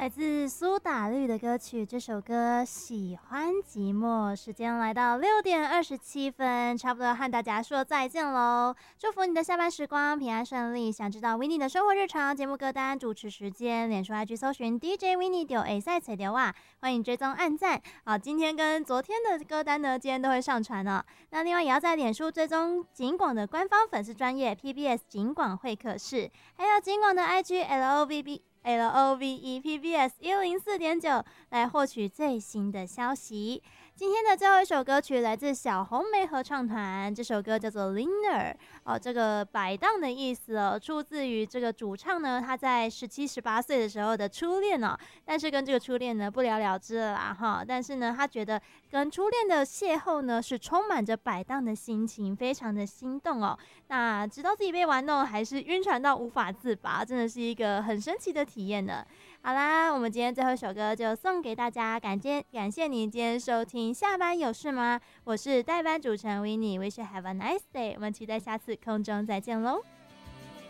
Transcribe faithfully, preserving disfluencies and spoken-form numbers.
来自苏打绿的歌曲，这首歌《喜欢寂寞》。时间来到六点二十七分，差不多要和大家说再见喽。祝福你的下班时光平安顺利。想知道 Winnie 的生活日常、节目歌单、主持时间，脸书 I G 搜寻 D J Winnie 九 A 赛彩电话，欢迎追踪按赞。好，今天跟昨天的歌单呢，今天都会上传哦。那另外也要在脸书追踪警广的官方粉丝专页 P B S 警广会客室，还有警广的 I G L O V B。L O V E P B S 一零四点九来获取最新的消息。今天的最后一首歌曲来自小红莓合唱团，这首歌叫做 Liner 哦，这个摆荡的意思哦，出自于这个主唱呢，他在十七、十八岁的时候的初恋哦，但是跟这个初恋呢不了了之了啦哈。但是呢，他觉得跟初恋的邂逅呢是充满着摆荡的心情，非常的心动哦。那直到自己被玩弄，还是晕船到无法自拔，真的是一个很神奇的体验呢。好啦，我们今天最后一首歌就送给大家，感谢感谢你今天收听。下班有事吗？我是代班主持人 Winnie， Wish you have a nice day。我们期待下次空中再见喽。